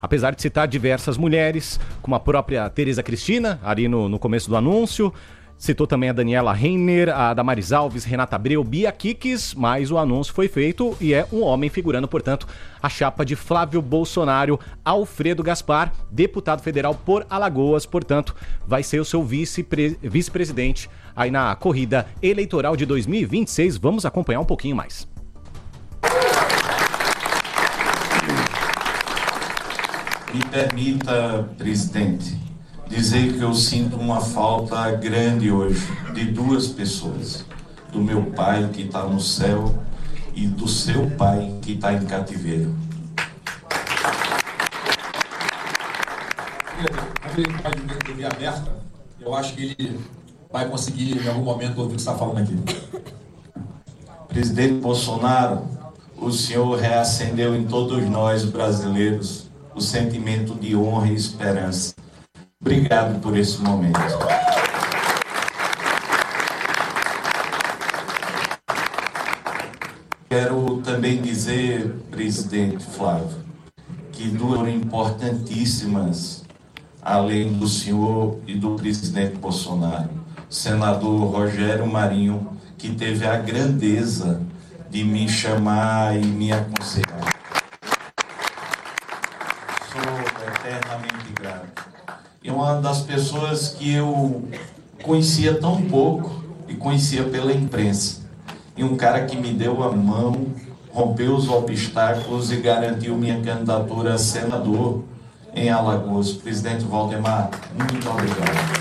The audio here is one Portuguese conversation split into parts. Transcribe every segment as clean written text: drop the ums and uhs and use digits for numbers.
Apesar de citar diversas mulheres, como a própria Tereza Cristina, ali no começo do anúncio, citou também a Daniela Reiner, a Damaris Alves, Renata Abreu, Bia Kicis, mas o anúncio foi feito e é um homem figurando, portanto, a chapa de Flávio Bolsonaro, Alfredo Gaspar, deputado federal por Alagoas, portanto, vai ser o seu vice-presidente aí na corrida eleitoral de 2026. Vamos acompanhar um pouquinho mais. Me permita, presidente, dizer que eu sinto uma falta grande hoje de duas pessoas. Do meu pai, que está no céu, e do seu pai, que está em cativeiro. Ele pode ver TV aberta, eu acho que ele vai conseguir, em algum momento, ouvir o que você está falando aqui. Presidente Bolsonaro, o senhor reacendeu em todos nós, brasileiros, o sentimento de honra e esperança. Obrigado por esse momento. Quero também dizer, presidente Flávio, que duas importantíssimas, além do senhor e do presidente Bolsonaro, o senador Rogério Marinho, que teve a grandeza de me chamar e me aconselhar. Eternamente grato. E uma das pessoas que eu conhecia tão pouco e conhecia pela imprensa. E um cara que me deu a mão, rompeu os obstáculos e garantiu minha candidatura a senador em Alagoas. Presidente Valdemar, muito obrigado.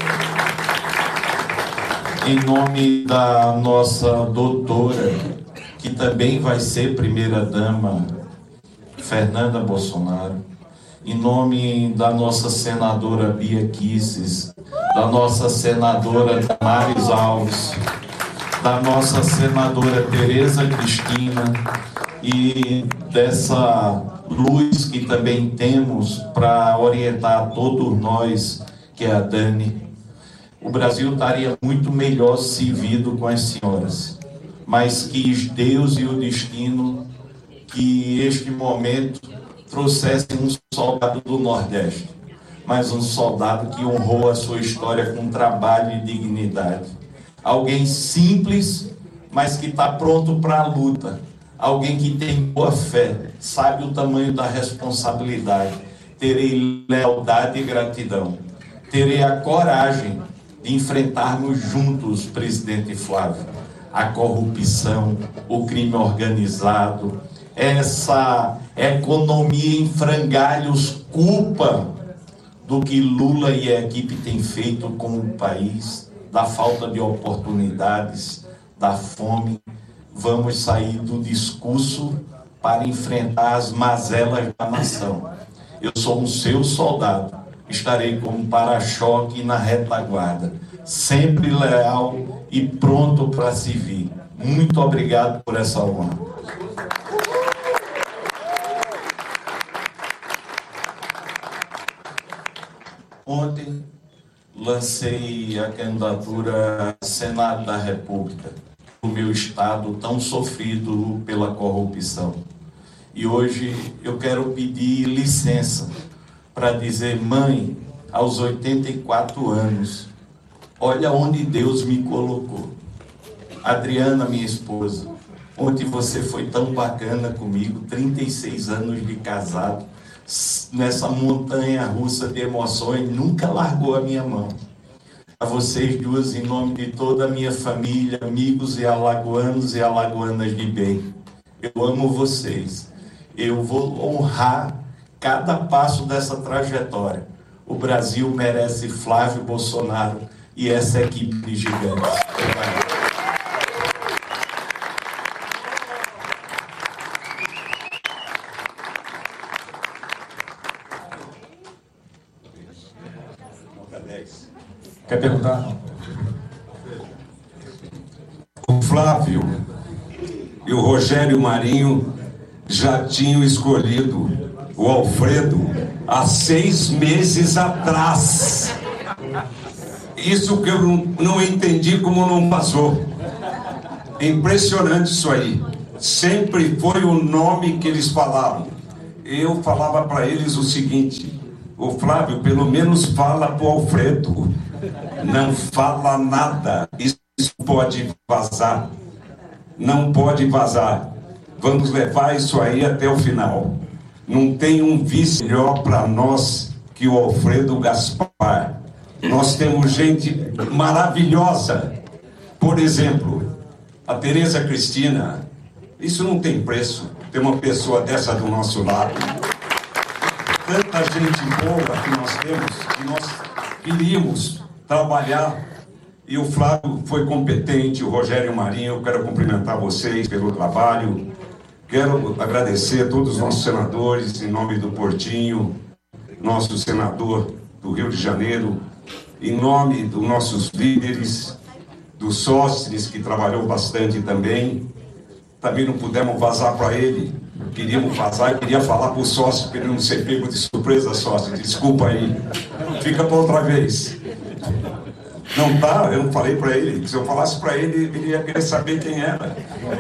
Em nome da nossa doutora, que também vai ser primeira-dama, Fernanda Bolsonaro, em nome da nossa senadora Bia Kicis, da nossa senadora Damaris Alves, da nossa senadora Tereza Cristina e dessa luz que também temos para orientar todos nós, que é a Dani. O Brasil estaria muito melhor servido com as senhoras, mas quis Deus e o destino que este momento trouxesse um soldado do Nordeste, mas um soldado que honrou a sua história com trabalho e dignidade. Alguém simples, mas que está pronto para a luta. Alguém que tem boa fé, sabe o tamanho da responsabilidade. Terei lealdade e gratidão. Terei a coragem de enfrentarmos juntos, presidente Flávio, a corrupção, o crime organizado, essa economia em frangalhos, culpa do que Lula e a equipe têm feito com o país, da falta de oportunidades, da fome. Vamos sair do discurso para enfrentar as mazelas da nação. Eu sou um seu soldado, estarei como para-choque na retaguarda, sempre leal e pronto para servir. Muito obrigado por essa honra. Ontem lancei a candidatura ao Senado da República, do meu estado tão sofrido pela corrupção. E hoje eu quero pedir licença para dizer, mãe, aos 84 anos, olha onde Deus me colocou. Adriana, minha esposa, ontem você foi tão bacana comigo, 36 anos de casado, nessa montanha russa de emoções, nunca largou a minha mão. A vocês duas, em nome de toda a minha família, amigos e alagoanos e alagoanas de bem, eu amo vocês. Eu vou honrar cada passo dessa trajetória. O Brasil merece Flávio Bolsonaro e essa equipe de gigantes. Quer perguntar? O Flávio e o Rogério Marinho já tinham escolhido o Alfredo há 6 meses atrás. Isso que eu não entendi como não passou. É impressionante isso aí. Sempre foi o nome que eles falavam. eu falava para eles o seguinte: ô Flávio, pelo menos fala pro Alfredo, não fala nada, isso pode vazar, não pode vazar, vamos levar isso aí até o final. Não tem um vice melhor para nós que o Alfredo Gaspar. Nós temos gente maravilhosa, por exemplo, a Tereza Cristina. Isso não tem preço, ter uma pessoa dessa do nosso lado. Tanta gente boa que nós temos, que nós queríamos trabalhar, e o Flávio foi competente, o Rogério Marinho. Eu quero cumprimentar vocês pelo trabalho, quero agradecer a todos os nossos senadores, em nome do Portinho, nosso senador do Rio de Janeiro, em nome dos nossos líderes, do Sócrates, que trabalhou bastante também. Também não pudemos vazar para ele, queríamos vazar, queria falar para o sócio, para ele não ser pego de surpresa, sócio, desculpa aí, fica para outra vez. Não tá, eu não falei para ele, se eu falasse para ele, ele ia querer saber quem era.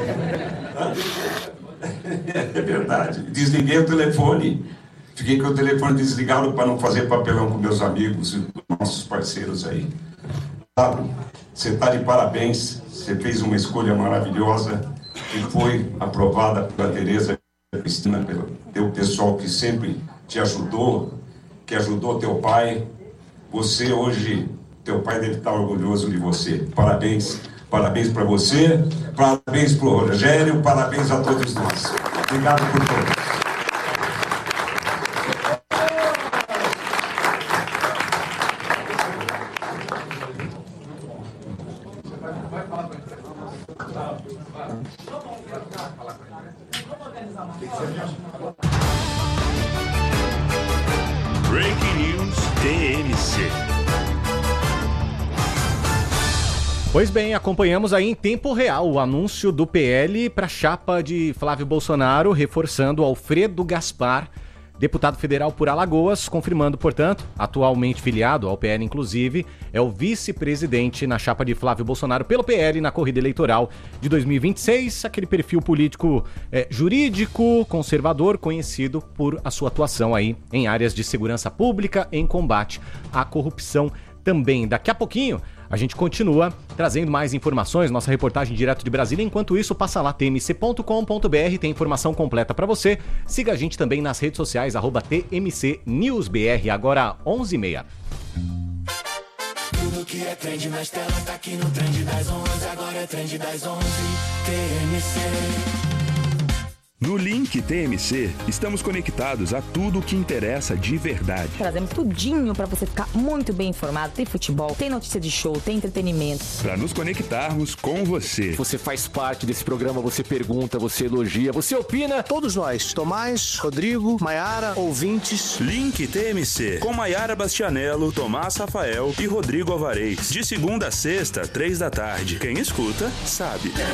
É verdade, desliguei o telefone, fiquei com o telefone desligado para não fazer papelão com meus amigos e nossos parceiros aí. Você está de parabéns, você fez uma escolha maravilhosa, que foi aprovada pela Tereza Cristina, pelo teu pessoal que sempre te ajudou, que ajudou teu pai. Você hoje, teu pai deve estar orgulhoso de você. Parabéns, parabéns para você, parabéns para o Rogério, parabéns a todos nós. Obrigado por todos. Breaking News TMC. Pois bem, acompanhamos aí em tempo real o anúncio do PL para a chapa de Flávio Bolsonaro, reforçando Alfredo Gaspar, deputado federal por Alagoas, confirmando, portanto, atualmente filiado ao PL, inclusive, é o vice-presidente na chapa de Flávio Bolsonaro pelo PL na corrida eleitoral de 2026, aquele perfil político jurídico, conservador, conhecido por a sua atuação aí em áreas de segurança pública, em combate à corrupção também. Daqui a pouquinho a gente continua trazendo mais informações, nossa reportagem direto de Brasília. Enquanto isso, passa lá, tmc.com.br, tem informação completa para você. Siga a gente também nas redes sociais, @TMCNewsBR, agora 11h30. Tudo que é trend nas telas tá aqui no Trend das 11, agora é Trend das 11, TMC. No Link TMC, estamos conectados a tudo o que interessa de verdade. Trazemos tudinho para você ficar muito bem informado. Tem futebol, tem notícia de show, tem entretenimento. Para nos conectarmos com você. Você faz parte desse programa, você pergunta, você elogia, você opina. Todos nós, Tomás, Rodrigo, Maiara, ouvintes. Link TMC, com Maiara Bastianello, Tomás Rafael e Rodrigo Alvarez. De segunda a sexta, 3 da tarde. Quem escuta, sabe.